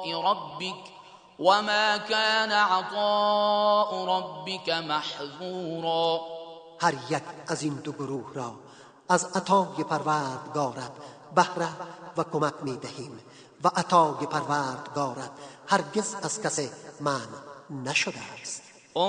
عطاء ربك وما كان عطاء ربك محظورا. هر یک از این دو گروه را از عطای پروردگارت بهره و کمک می دهیم و عطای پروردگارت هرگز از کسی منع نشده است.